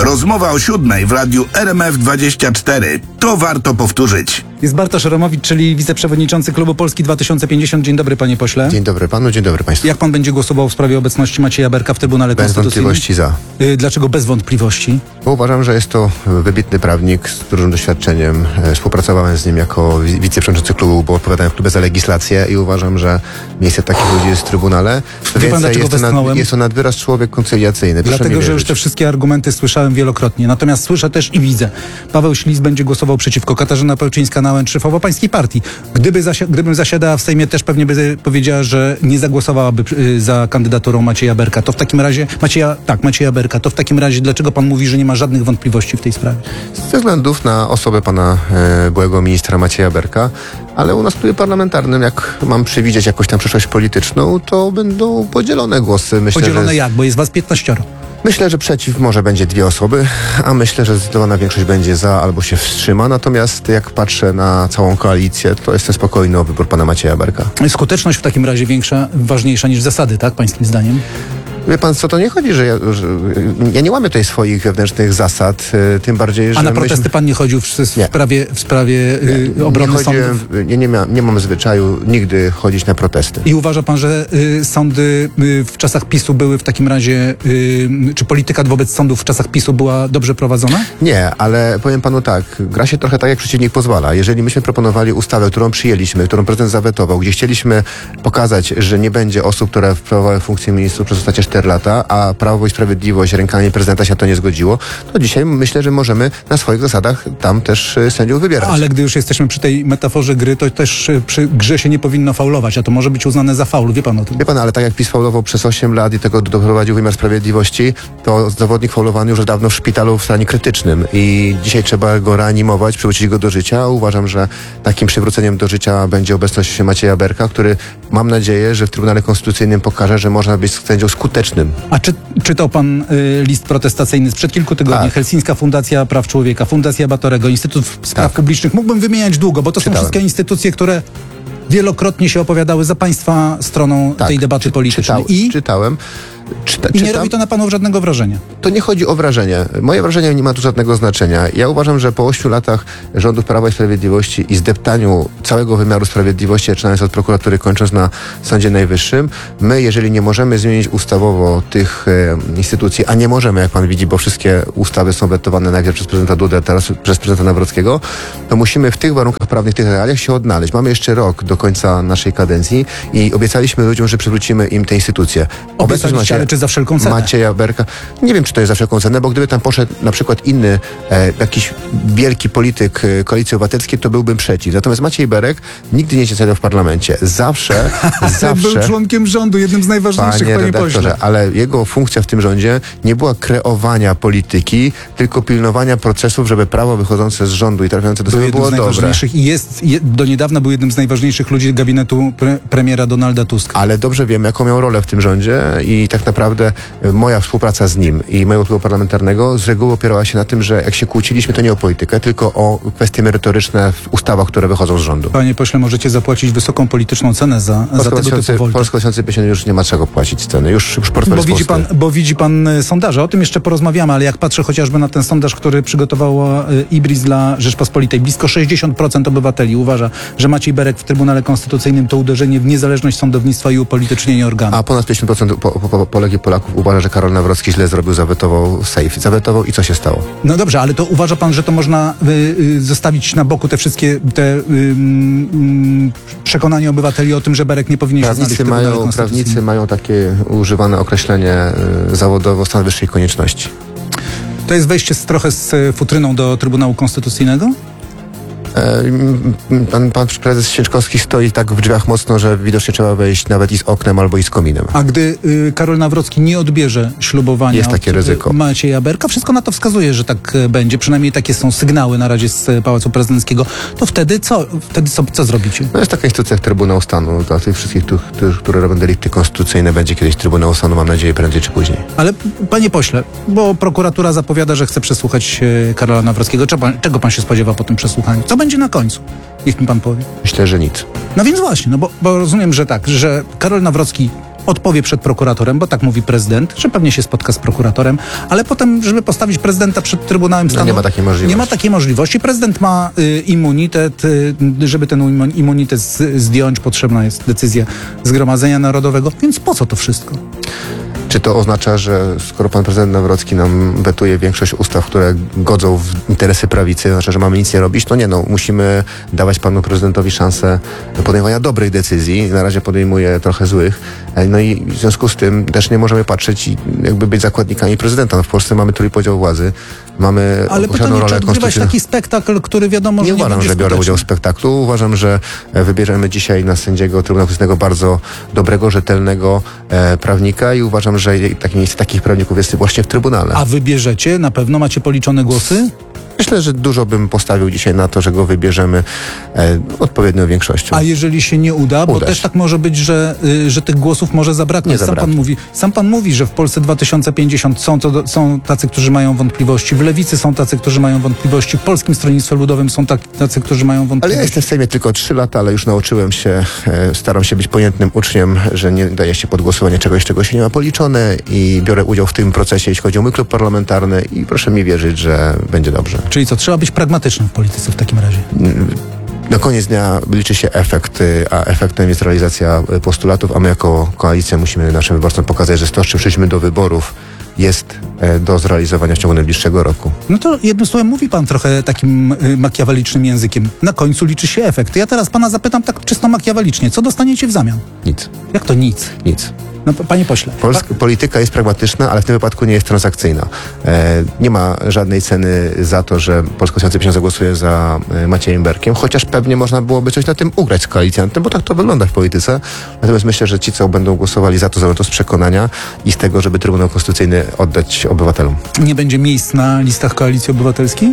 Rozmowa o 7:00 w radiu RMF24. To warto powtórzyć. Jest Bartosz Romowicz, czyli wiceprzewodniczący Klubu Polski 2050. Dzień dobry, panie pośle. Dzień dobry panu, dzień dobry państwu. Jak pan będzie głosował w sprawie obecności Macieja Berka w Trybunale Konstytucyjnym? Bez wątpliwości za. Dlaczego bez wątpliwości? Bo uważam, że jest to wybitny prawnik z dużym doświadczeniem. Współpracowałem z nim jako wiceprzewodniczący klubu, bo odpowiadałem w klubie za legislację i uważam, że miejsce takich ludzi jest w Trybunale. Wie pan, dlaczego westchnąłem? Jest to nadwyraz człowiek koncyliacyjny. Dlatego, że już te wszystkie argumenty słyszałem wielokrotnie. Natomiast słyszę też i widzę. Paweł Ślis będzie głosował przeciwko. Katarzyna Pełczyńska-Nałęcz, szefowa pańskiej partii. Gdybym zasiadała w Sejmie, też pewnie by powiedziała, że nie zagłosowałaby za kandydaturą Macieja Berka. To w takim razie, Macieja Berka, to w takim razie dlaczego pan mówi, że nie ma żadnych wątpliwości w tej sprawie? Ze względów na osobę pana byłego ministra Macieja Berka, ale u nas w klubie parlamentarnym, jak mam przewidzieć jakąś tam przyszłość polityczną, to będą podzielone głosy. Podzielone jak? Bo jest was 15. Myślę, że przeciw może będzie 2 osoby, a myślę, że zdecydowana większość będzie za albo się wstrzyma. Natomiast jak patrzę na całą koalicję, to jestem spokojny o wybór pana Macieja Berka. Skuteczność w takim razie ważniejsza niż zasady, tak? Pańskim zdaniem? Wie pan co, to nie chodzi, że ja nie łamię tutaj swoich wewnętrznych zasad, tym bardziej, że... A na protesty pan nie chodził w sprawie obrony sądów? Nie mam zwyczaju nigdy chodzić na protesty. I uważa pan, że sądy w czasach PiS-u były w takim razie, czy polityka wobec sądów w czasach PiS-u była dobrze prowadzona? Nie, ale powiem panu tak, gra się trochę tak, jak przeciwnik pozwala. Jeżeli myśmy proponowali ustawę, którą przyjęliśmy, którą prezydent zawetował, gdzie chcieliśmy pokazać, że nie będzie osób, które sprawowały funkcję ministrów przez ostatnie 4 lata, a Prawo i Sprawiedliwość rękami prezydenta się na to nie zgodziło, to dzisiaj myślę, że możemy na swoich zasadach tam też sędziów wybierać. Ale gdy już jesteśmy przy tej metaforze gry, to też przy grze się nie powinno faulować, a to może być uznane za faul. Wie pan o tym? Wie pan, ale tak jak PiS faulował przez 8 lat i tego doprowadził wymiar sprawiedliwości, to zawodnik faulowany już dawno w szpitalu w stanie krytycznym i dzisiaj trzeba go reanimować, przywrócić go do życia. Uważam, że takim przywróceniem do życia będzie obecność Macieja Berka, który mam nadzieję, że w Trybunale Konstytucyjnym pokaże, że można być sędzią skutecznym. A czytał pan list protestacyjny sprzed kilku tygodni? Tak. Helsińska Fundacja Praw Człowieka, Fundacja Batorego, Instytut Spraw Publicznych. Mógłbym wymieniać długo, bo to są wszystkie instytucje, które wielokrotnie się opowiadały za państwa stroną tej debaty politycznej. Czytałem. I nie robi to na panów żadnego wrażenia. To nie chodzi o wrażenie. Moje wrażenie nie ma tu żadnego znaczenia. Ja uważam, że po 8 latach rządów Prawa i Sprawiedliwości i zdeptaniu całego wymiaru sprawiedliwości, zaczynając od prokuratury, kończąc na Sądzie Najwyższym, my, jeżeli nie możemy zmienić ustawowo tych instytucji, a nie możemy, jak pan widzi, bo wszystkie ustawy są wetowane najpierw przez prezydenta Dudę, teraz przez prezydenta Nawrockiego, to musimy w tych warunkach prawnych, w tych realiach się odnaleźć. Mamy jeszcze rok do końca naszej kadencji i obiecaliśmy ludziom, że przywrócimy im te instytucje. Ale czy za wszelką cenę? Macieja Berka. Nie wiem, czy to jest za wszelką cenę, bo gdyby tam poszedł na przykład inny, jakiś wielki polityk Koalicji Obywatelskiej, to byłbym przeciw. Natomiast Maciej Berek nigdy nie siedział w parlamencie. Zawsze. Był członkiem rządu, jednym z najważniejszych, panie pośle. Ale jego funkcja w tym rządzie nie była kreowania polityki, tylko pilnowania procesów, żeby prawo wychodzące z rządu i trafiające do Sejmu było dobre. I do niedawna był jednym z najważniejszych ludzi gabinetu premiera Donalda Tuska. Ale dobrze wiemy, jaką miał rolę w tym rządzie i tak naprawdę moja współpraca z nim i mojego klubu parlamentarnego z reguły opierała się na tym, że jak się kłóciliśmy, to nie o politykę, tylko o kwestie merytoryczne w ustawach, które wychodzą z rządu. Panie pośle, możecie zapłacić wysoką polityczną cenę za tego typu wolty. Polska 2050 już nie ma czego płacić ceny. Już portfel bo widzi pan sondaże. O tym jeszcze porozmawiamy, ale jak patrzę chociażby na ten sondaż, który przygotowała Ibris dla Rzeczpospolitej, blisko 60% obywateli uważa, że Maciej Berek w Trybunale Konstytucyjnym to uderzenie w niezależność sądownictwa i upolitycznienie organów. A ponad 50% Polek i Polaków uważa, że Karol Nawrocki źle zrobił, zawetował sejf. Zawetował i co się stało? No dobrze, ale to uważa pan, że to można zostawić na boku te wszystkie przekonania obywateli o tym, że Berek nie powinien się znaleźć w Trybunale Konstytucyjnym? Prawnicy mają takie używane określenie zawodowo stan wyższej konieczności. To jest wejście trochę z futryną do Trybunału Konstytucyjnego? Pan prezes Święczkowski stoi tak w drzwiach mocno, że widocznie trzeba wejść nawet i z oknem albo i z kominem. A gdy Karol Nawrocki nie odbierze ślubowania jest takie ryzyko. Macieja Berka, wszystko na to wskazuje, że tak będzie, przynajmniej takie są sygnały na razie z Pałacu Prezydenckiego, to wtedy co zrobicie? No jest taka instytucja jak Trybunał Stanu. Dla tych wszystkich, które robią delikty konstytucyjne, będzie kiedyś Trybunał Stanu, mam nadzieję, prędzej czy później. Ale panie pośle, bo prokuratura zapowiada, że chce przesłuchać Karola Nawrockiego. Czego pan się spodziewa po tym przesłuchaniu? Co będzie na końcu? Niech mi pan powie. Myślę, że nic. No więc właśnie, bo rozumiem, że tak, że Karol Nawrocki odpowie przed prokuratorem, bo tak mówi prezydent, że pewnie się spotka z prokuratorem, ale potem, żeby postawić prezydenta przed Trybunałem Stanu... nie ma takiej możliwości. Nie ma takiej możliwości. Prezydent ma immunitet. Żeby ten immunitet zdjąć, potrzebna jest decyzja Zgromadzenia Narodowego. Więc po co to wszystko? Czy to oznacza, że skoro pan prezydent Nawrocki nam wetuje większość ustaw, które godzą w interesy prawicy, znaczy, że mamy nic nie robić? To nie, musimy dawać panu prezydentowi szansę podejmowania dobrych decyzji. Na razie podejmuje trochę złych. No i w związku z tym też nie możemy patrzeć i jakby być zakładnikami prezydenta. No w Polsce mamy trójpodział władzy, mamy Ale po to nie trzeba odgrywać taki spektakl, który wiadomo, że nie uważam, będzie że biorę skuteczny. udział w spektaklu. Uważam, że wybierzemy dzisiaj na sędziego Trybunału Konstytucyjnego bardzo dobrego, rzetelnego prawnika i uważam, że takie miejsce takich prawników jest właśnie w Trybunale. A wybierzecie? Na pewno macie policzone głosy? Myślę, że dużo bym postawił dzisiaj na to, że go wybierzemy odpowiednią większością. A jeżeli się nie uda, bo też tak może być, że tych głosów może zabraknąć. Nie zabraknie. Sam pan mówi, że w Polsce 2050 są tacy, którzy mają wątpliwości, w Lewicy są tacy, którzy mają wątpliwości, w Polskim Stronnictwie Ludowym są tacy, którzy mają Ale wątpliwości. ja jestem w Sejmie tylko 3 lata, ale już nauczyłem się, staram się być pojętnym uczniem, że nie daje się pod głosowanie czegoś, czego się nie ma policzone i biorę udział w tym procesie, jeśli chodzi o mój klub parlamentarny i proszę mi wierzyć, że będzie dobrze. Czyli co, trzeba być pragmatycznym w polityce w takim razie? Na koniec dnia liczy się efekt, a efektem jest realizacja postulatów, a my jako koalicja musimy naszym wyborcom pokazać, że to, z czym przyszliśmy do wyborów, jest do zrealizowania w ciągu najbliższego roku. No to jednym słowem mówi pan trochę takim makiawelicznym językiem. Na końcu liczy się efekt. Ja teraz pana zapytam tak czysto makiawelicznie. Co dostaniecie w zamian? Nic. Jak to nic? Nic. No, panie pośle. Polityka jest pragmatyczna, ale w tym wypadku nie jest transakcyjna. Nie ma żadnej ceny za to, że Polska 2050 zagłosuje za Maciejem Berkiem, chociaż pewnie można byłoby coś na tym ugrać z koalicjantem, bo tak to wygląda w polityce. Natomiast myślę, że ci, co będą głosowali za to, zrobią to z przekonania i z tego, żeby Trybunał Konstytucyjny oddać obywatelom. Nie będzie miejsc na listach Koalicji Obywatelskiej?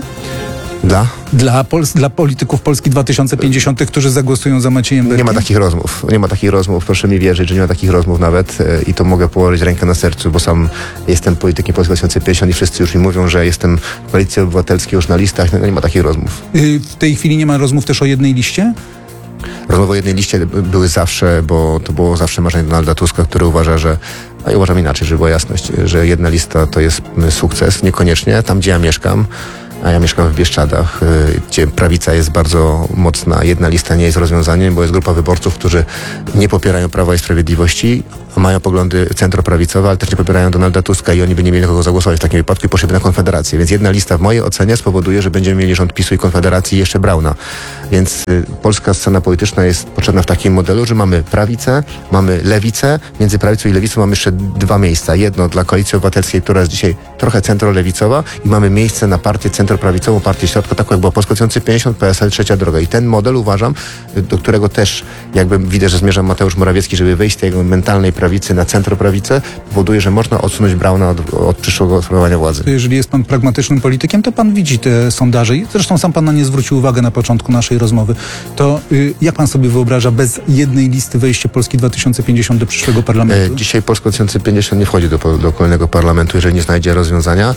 Dla polityków Polski 2050, którzy zagłosują za Maciejem Berkiem? Nie ma takich rozmów. Nie ma takich rozmów. Proszę mi wierzyć, że nie ma takich rozmów nawet i to mogę położyć rękę na sercu, bo sam jestem politykiem Polski 2050 i wszyscy już mi mówią, że jestem w Koalicji Obywatelskiej już na listach. No nie ma takich rozmów. W tej chwili nie ma rozmów też o jednej liście? Rozmowy o jednej liście były zawsze, bo to było zawsze marzenie Donalda Tuska, który uważa, że, a ja uważam inaczej, żeby była jasność, że jedna lista to jest sukces. Niekoniecznie. Tam, gdzie ja mieszkam, a ja mieszkam w Bieszczadach, gdzie prawica jest bardzo mocna. Jedna lista nie jest rozwiązaniem, bo jest grupa wyborców, którzy nie popierają Prawa i Sprawiedliwości, a mają poglądy centroprawicowe, ale też nie popierają Donalda Tuska i oni by nie mieli kogo zagłosować w takim wypadku i poszliby na Konfederację. Więc jedna lista w mojej ocenie spowoduje, że będziemy mieli rząd PiS-u i Konfederacji i jeszcze Brauna. Więc polska scena polityczna jest potrzebna w takim modelu, że mamy prawicę, mamy lewicę, między prawicą i lewicą mamy jeszcze 2 miejsca. Jedno dla Koalicji Obywatelskiej, która jest dzisiaj trochę centrolewicowa i mamy miejsce na partię centroprawicową, partię środka, taką jak była Polska 2050, PSL, Trzecia Droga. I ten model uważam, do którego też jakby widzę, że zmierza Mateusz Morawiecki, żeby wyjść z tej mentalnej prawicy na centroprawicę, powoduje, że można odsunąć Brauna od przyszłego sprawowania władzy. Jeżeli jest pan pragmatycznym politykiem, to pan widzi te sondaże i zresztą sam pan na nie zwrócił uwagę na początku naszej rozmowy. To jak pan sobie wyobraża bez jednej listy wejście Polski 2050 do przyszłego parlamentu? Dzisiaj Polska 2050 nie wchodzi do kolejnego parlamentu, jeżeli nie znajdzie rozwiązania.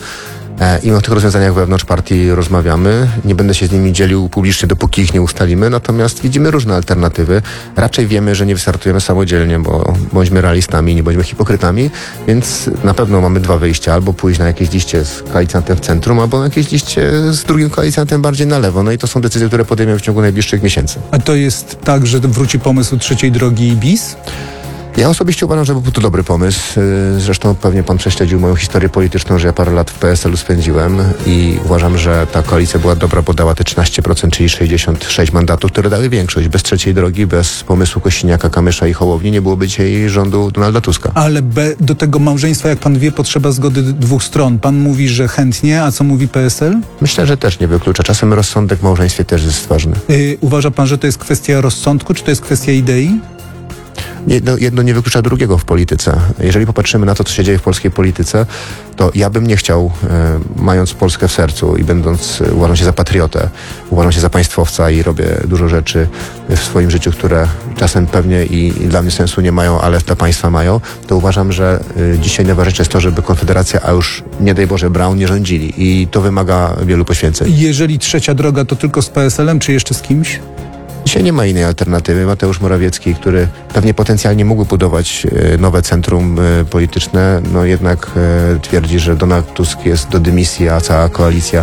I my o tych rozwiązaniach wewnątrz partii rozmawiamy. Nie będę się z nimi dzielił publicznie, dopóki ich nie ustalimy, natomiast widzimy różne alternatywy. Raczej wiemy, że nie wystartujemy samodzielnie, bo bądźmy realistami, nie bądźmy hipokrytami, więc na pewno mamy 2 wyjścia. Albo pójść na jakieś liście z koalicjantem w centrum, albo na jakieś liście z drugim koalicjantem bardziej na lewo. No i to są decyzje, które podejmiemy w ciągu najbliższych miesięcy. A to jest tak, że wróci pomysł trzeciej drogi bis? Ja osobiście uważam, że był to dobry pomysł. Zresztą pewnie pan prześledził moją historię polityczną, że ja parę lat w PSL-u spędziłem i uważam, że ta koalicja była dobra, bo dała te 13%, czyli 66 mandatów, które dały większość. Bez trzeciej drogi, bez pomysłu Kosiniaka, Kamysza i Hołowni nie byłoby dzisiaj rządu Donalda Tuska. Ale do tego małżeństwa, jak pan wie, potrzeba zgody 2 stron. Pan mówi, że chętnie, a co mówi PSL? Myślę, że też nie wyklucza. Czasem rozsądek w małżeństwie też jest ważny. Uważa pan, że to jest kwestia rozsądku, czy to jest kwestia idei? Jedno nie wyklucza drugiego w polityce. Jeżeli popatrzymy na to, co się dzieje w polskiej polityce, to ja bym nie chciał, mając Polskę w sercu i uważam się za patriotę, uważam się za państwowca i robię dużo rzeczy w swoim życiu, które czasem pewnie i dla mnie sensu nie mają, ale dla państwa mają, to uważam, że dzisiaj najważniejsze jest to, żeby Konfederacja, a już nie daj Boże Braun, nie rządzili. I to wymaga wielu poświęceń. Jeżeli trzecia droga, to tylko z PSL-em, czy jeszcze z kimś? Dzisiaj nie ma innej alternatywy. Mateusz Morawiecki, który pewnie potencjalnie mógłby budować nowe centrum polityczne, no jednak twierdzi, że Donald Tusk jest do dymisji, a cała koalicja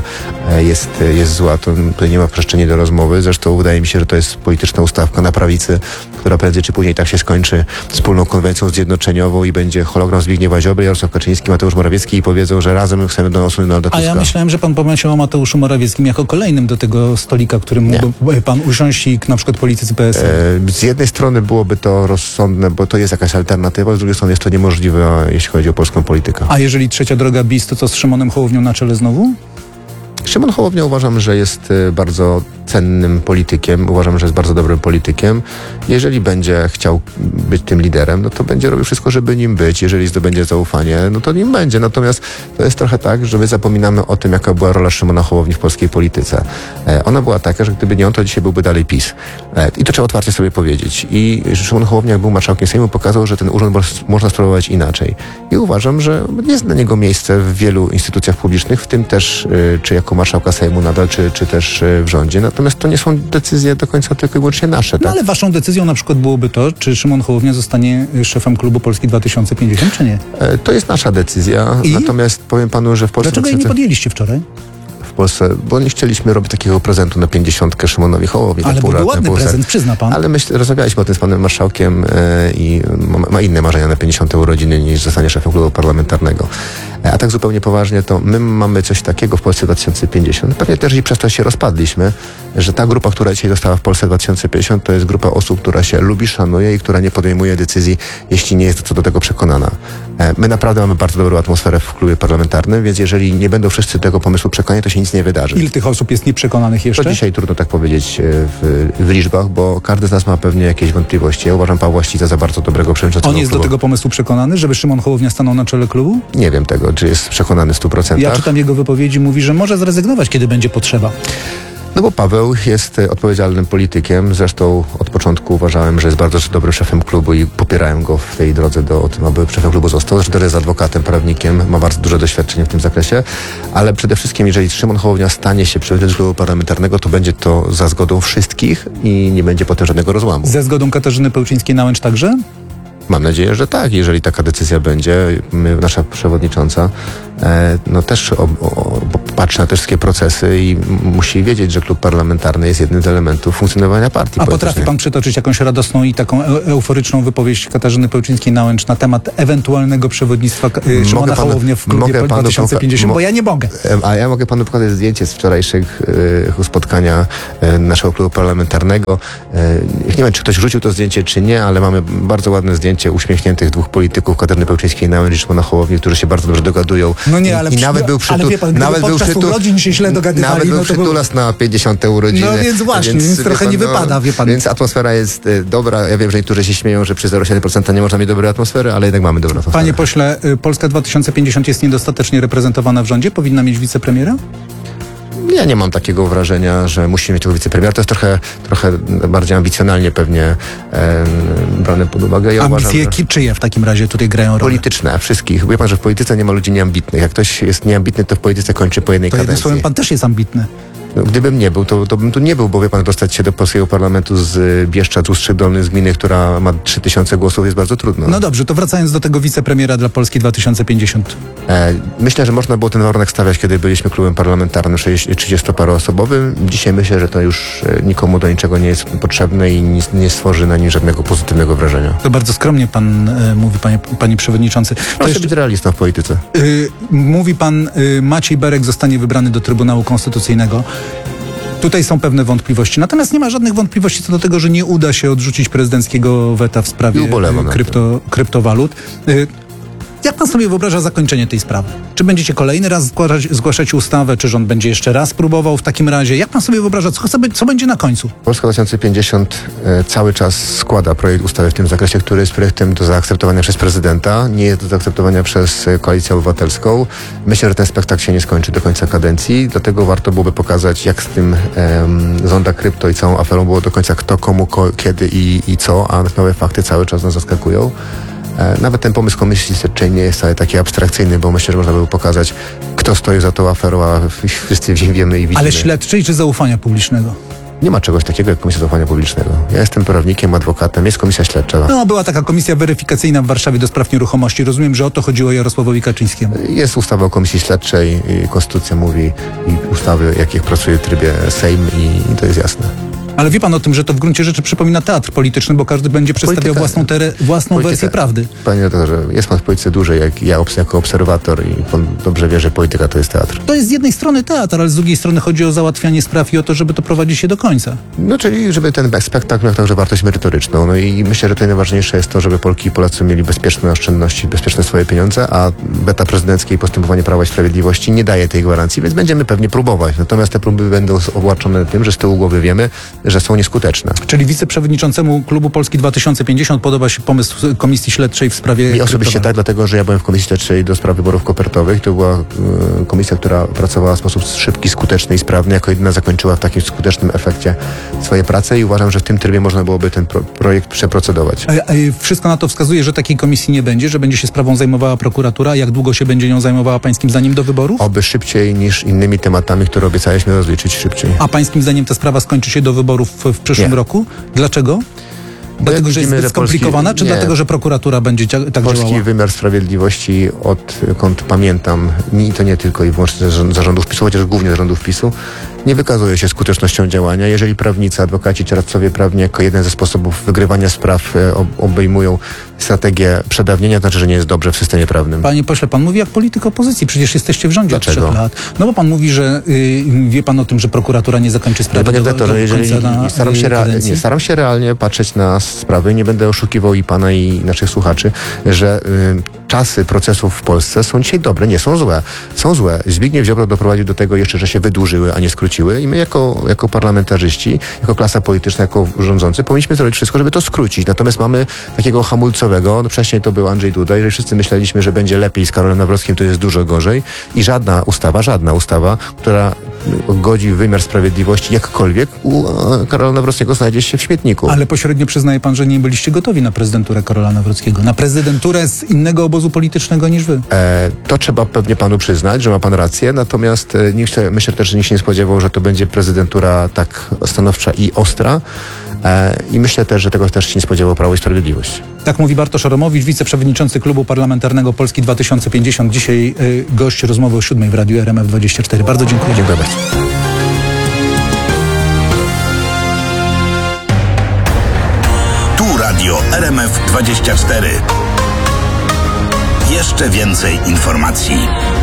jest zła. To tutaj nie ma przestrzeni do rozmowy. Zresztą wydaje mi się, że to jest polityczna ustawka na prawicy, która prędzej czy później tak się skończy wspólną konwencją zjednoczeniową i będzie hologram Zbigniewa Ziobry, Jarosław Kaczyński, Mateusz Morawiecki i powiedzą, że razem chcemy do Donalda Tuska. A ja myślałem, że pan pomyślał o Mateuszu Morawieckim jako kolejnym do tego stolika, którym mógłby pan usiąść i na przykład politycy PSL. Z jednej strony byłoby to rozsądne, bo to jest jakaś alternatywa, z drugiej strony jest to niemożliwe, jeśli chodzi o polską politykę. A jeżeli trzecia droga BIS, to co z Szymonem Hołownią na czele znowu? Szymon Hołownia uważam, że jest bardzo cennym politykiem, uważam, że jest bardzo dobrym politykiem. Jeżeli będzie chciał być tym liderem, no to będzie robił wszystko, żeby nim być. Jeżeli zdobędzie zaufanie, no to nim będzie. Natomiast to jest trochę tak, że my zapominamy o tym, jaka była rola Szymona Hołowni w polskiej polityce. Ona była taka, że gdyby nie on, to dzisiaj byłby dalej PiS. I to trzeba otwarcie sobie powiedzieć. I Szymon Hołownia, jak był marszałkiem Sejmu, pokazał, że ten urząd można sprawować inaczej. I uważam, że jest dla niego miejsce w wielu instytucjach publicznych, w tym też czy jako marszałka Sejmu nadal, czy też w rządzie. Natomiast to nie są decyzje do końca tylko i wyłącznie nasze. No Tak? ale waszą decyzją na przykład byłoby to, czy Szymon Hołownia zostanie szefem klubu Polski 2050, czy nie? To jest nasza decyzja. I? Natomiast powiem panu, że w Polsce... Dlaczego jej nie podjęliście wczoraj? W Polsce, bo nie chcieliśmy robić takiego prezentu na 50 Szymonowi Hołowni. Ale byłby ładny prezent, przyzna pan. Ale rozmawialiśmy o tym z panem marszałkiem i ma inne marzenia na 50 urodziny niż zostanie szefem klubu parlamentarnego. A tak zupełnie poważnie, to my mamy coś takiego w Polsce 2050. Pewnie też i przez to się rozpadliśmy, że ta grupa, która dzisiaj została w Polsce 2050, to jest grupa osób, która się lubi, szanuje i która nie podejmuje decyzji, jeśli nie jest co do tego przekonana. My naprawdę mamy bardzo dobrą atmosferę w klubie parlamentarnym, więc jeżeli nie będą wszyscy tego pomysłu przekonani, to się nic nie wydarzy. Ile tych osób jest nieprzekonanych jeszcze? To dzisiaj trudno tak powiedzieć w liczbach, bo każdy z nas ma pewnie jakieś wątpliwości. Ja uważam Pawła Ścica za bardzo dobrego przewodniczącego On jest klubu. do tego pomysłu przekonany, żeby Szymon Hołownia stanął na czele klubu? Nie wiem tego, czy jest przekonany w 100%. Ja czytam jego wypowiedzi, mówi, że może zrezygnować, kiedy będzie potrzeba. No bo Paweł jest odpowiedzialnym politykiem. Zresztą od początku uważałem, że jest bardzo dobrym szefem klubu i popierałem go w tej drodze do tym, aby szefem klubu został. Zresztą jest adwokatem, prawnikiem, ma bardzo duże doświadczenie w tym zakresie. Ale przede wszystkim, jeżeli Szymon Hołownia stanie się przewodniczącym klubu parlamentarnego, to będzie to za zgodą wszystkich i nie będzie potem żadnego rozłamu. Ze zgodą Katarzyny Pełczyńskiej-Nałęcz także? Mam nadzieję, że tak. Jeżeli taka decyzja będzie, nasza przewodnicząca no też patrzy na te wszystkie procesy i musi wiedzieć, że klub parlamentarny jest jednym z elementów funkcjonowania partii A politycznej. potrafi pan przytoczyć jakąś radosną i taką euforyczną wypowiedź Katarzyny Pełczyńskiej-Nałęcz na temat ewentualnego przewodnictwa Szymona Hołownia w klubie 2050? Bo ja nie mogę. A ja mogę panu pokazać zdjęcie z wczorajszych spotkania naszego klubu parlamentarnego. Nie wiem, czy ktoś wrzucił to zdjęcie, czy nie, ale mamy bardzo ładne zdjęcie uśmiechniętych dwóch polityków, Katarzyny Pełczyńskiej-Nałęcz i Szymona Hołowni, którzy się bardzo dobrze dogadują. No nie, ale I nawet był ale wie pan, nawet był urodzin się źle dogadywali. Nawet był no to przytulas na 50 urodziny. No więc właśnie, więc wie trochę pan, nie wypada, wie pan. Więc atmosfera jest dobra. Ja wiem, że niektórzy się śmieją, że przy 0,7% nie można mieć dobrej atmosfery, ale jednak mamy dobrą atmosferę. Panie pośle, Polska 2050 jest niedostatecznie reprezentowana w rządzie? Powinna mieć wicepremiera? Ja nie mam takiego wrażenia, że musimy mieć tego wicepremiera. To jest trochę bardziej ambicjonalnie pewnie brane pod uwagę. Ja Ambicje uważam, że czyje w takim razie tutaj grają rolę? polityczne, wszystkich. Wie pan, że w polityce nie ma ludzi nieambitnych. Jak ktoś jest nieambitny, to w polityce kończy po jednej To jednym kadencji. słowem pan też jest ambitny. No, gdybym nie był, to bym tu nie był, bo wie pan, dostać się do polskiego parlamentu z Bieszczad, z Ustrzych Dolnych, z gminy, która ma 3000 głosów, jest bardzo trudno. No dobrze, to wracając do tego wicepremiera dla Polski 2050. Myślę, że można było ten warunek stawiać, kiedy byliśmy klubem parlamentarnym 30-paroosobowym. Dzisiaj myślę, że to już nikomu do niczego nie jest potrzebne i nie stworzy na nim żadnego pozytywnego wrażenia. To bardzo skromnie pan mówi, panie przewodniczący. To Proszę jeszcze, być realistą w polityce. mówi pan, Maciej Berek zostanie wybrany do Trybunału Konstytucyjnego. Tutaj są pewne wątpliwości. Natomiast nie ma żadnych wątpliwości co do tego, że nie uda się odrzucić prezydenckiego weta w sprawie I ubolewam nad kryptowalut. Jak pan sobie wyobraża zakończenie tej sprawy? Czy będziecie kolejny raz zgłaszać ustawę, czy rząd będzie jeszcze raz próbował w takim razie? Jak pan sobie wyobraża, co będzie na końcu? Polska 2050 cały czas składa projekt ustawy w tym zakresie, który jest projektem do zaakceptowania przez prezydenta, nie jest do zaakceptowania przez Koalicję Obywatelską. Myślę, że ten spektakl się nie skończy do końca kadencji, dlatego warto byłoby pokazać, jak z tym zonda krypto i całą aferą było do końca kto, komu, kiedy i co, a nowe fakty cały czas nas zaskakują. Nawet ten pomysł Komisji Śledczej nie jest wcale taki abstrakcyjny, bo myślę, że można by pokazać, kto stoi za tą aferą, a wszyscy wiemy i widzimy. Ale śledczej czy zaufania publicznego? Nie ma czegoś takiego jak Komisja Zaufania Publicznego. Ja jestem prawnikiem, adwokatem, jest komisja śledcza. No, była taka komisja weryfikacyjna w Warszawie do spraw nieruchomości. Rozumiem, że o to chodziło Jarosławowi Kaczyńskiemu. Jest ustawa o komisji śledczej, i konstytucja mówi, i ustawy, jakich pracuje w trybie Sejm i to jest jasne. Ale wie pan o tym, że to w gruncie rzeczy przypomina teatr polityczny, bo każdy będzie przedstawiał własną wersję prawdy. Panie redaktorze, jest pan w polityce dłużej, jak ja jako obserwator i pan dobrze wie, że polityka to jest teatr. To jest z jednej strony teatr, ale z drugiej strony chodzi o załatwianie spraw i o to, żeby to prowadzić się do końca. No czyli, żeby ten spektakl miał także wartość merytoryczną. No i myślę, że tutaj najważniejsze jest to, żeby Polki i Polacy mieli bezpieczne oszczędności, bezpieczne swoje pieniądze, a weta prezydenckie i postępowanie Prawa i Sprawiedliwości nie daje tej gwarancji, więc będziemy pewnie próbować. Natomiast te próby będą obarczone tym, że z tyłu głowy wiemy, że są nieskuteczne. Czyli wiceprzewodniczącemu klubu Polski 2050 podoba się pomysł komisji śledczej w sprawie... Mi osobiście tak, dlatego że ja byłem w komisji śledczej do spraw wyborów kopertowych. To była komisja, która pracowała w sposób szybki, skuteczny i sprawny. Jako jedyna zakończyła w takim skutecznym efekcie swoje prace i uważam, że w tym trybie można byłoby ten projekt przeprocedować. Wszystko na to wskazuje, że takiej komisji nie będzie, że będzie się sprawą zajmowała prokuratura. Jak długo się będzie nią zajmowała pańskim zdaniem do wyborów? Oby szybciej niż innymi tematami, które obiecaliśmy rozliczyć szybciej. A pańskim zdaniem ta sprawa skończy się do wyborów w przyszłym roku? Dlaczego? Dlatego, że jest zbyt skomplikowana, czy dlatego, że prokuratura będzie tak działała? Polski wymiar sprawiedliwości, odkąd pamiętam, i to nie tylko i wyłącznie za rządów PiS-u, chociaż głównie za rządów PiS-u, nie wykazuje się skutecznością działania. Jeżeli prawnicy, adwokaci czy radcowie prawni jako jeden ze sposobów wygrywania spraw obejmują strategię przedawnienia, to znaczy, że nie jest dobrze w systemie prawnym. Panie pośle, pan mówi jak polityk opozycji, przecież jesteście w rządzie od 3 lat. No bo pan mówi, że wie pan o tym, że prokuratura nie zakończy sprawy Panie redaktorze, staram się realnie patrzeć na sprawy, nie będę oszukiwał i pana i naszych słuchaczy, że czasy procesów w Polsce są dzisiaj dobre, nie są złe. Są złe. Zbigniew Ziobro doprowadził do tego jeszcze, że się wydłużyły, a nie skróciły i my jako parlamentarzyści, jako klasa polityczna, jako rządzący powinniśmy zrobić wszystko, żeby to skrócić. Natomiast mamy takiego hamulcowego, no wcześniej to był Andrzej Duda, jeżeli wszyscy myśleliśmy, że będzie lepiej z Karolem Nawrockim, to jest dużo gorzej i żadna ustawa, która godzi wymiar sprawiedliwości jakkolwiek u Karola Nawrockiego znajdzie się w śmietniku. Ale pośrednio przyznaje pan, że nie byliście gotowi na prezydenturę Karola Nawrockiego, na prezydenturę z innego obozu politycznego niż wy. To trzeba pewnie panu przyznać, że ma pan rację, natomiast myślę też, że nikt się nie spodziewał, że to będzie prezydentura tak stanowcza i ostra i myślę też, że tego też się nie spodziewał Prawo i Sprawiedliwość. Tak mówi Bartosz Arłamowicz, wiceprzewodniczący Klubu Parlamentarnego Polski 2050. Dzisiaj gość rozmowy o 7 w Radiu RMF24. Bardzo dziękuję. Dziękuję bardzo. Tu Radio RMF24. Jeszcze więcej informacji.